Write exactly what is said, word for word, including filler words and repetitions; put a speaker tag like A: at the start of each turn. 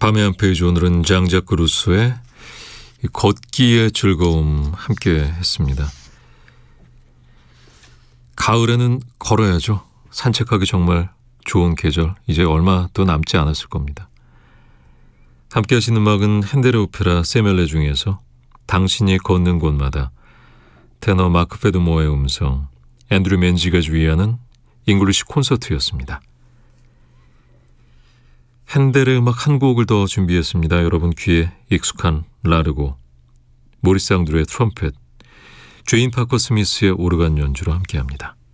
A: 밤의 한 페이지, 오늘은 장자크 루소의 걷기의 즐거움 함께 했습니다. 가을에는 걸어야죠. 산책하기 정말 좋은 계절, 이제 얼마 또 남지 않았을 겁니다. 함께 하신 음악은 핸델의 오페라 세멜레 중에서 당신이 걷는 곳마다, 테너 마크 페드모어의 음성, 앤드류 맨지가 주의하는 잉글리시 콘서트였습니다. 핸델의 음악 한 곡을 더 준비했습니다. 여러분 귀에 익숙한 라르고, 모리스 앙드루의 트럼펫, 제인 파커 스미스의 오르간 연주로 함께합니다.